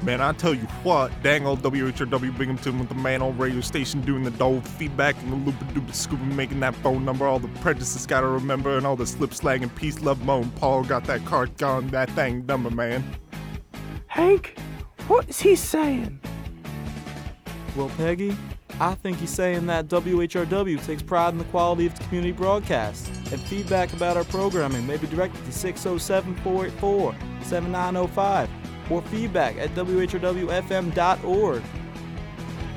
Man, I tell you what, dang old WHRW Binghamton with the man old radio station doing the dull feedback and the loopa-doopa scuba making that phone number, all the prejudices gotta remember, and all the slip slag and peace, love, mo, and Paul got that cart gone, that thing number, man. Hank, what is he saying? Well, Peggy, I think he's saying that WHRW takes pride in the quality of the community broadcast, and feedback about our programming may be directed to 607-484-7905 or feedback at whrwfm.org.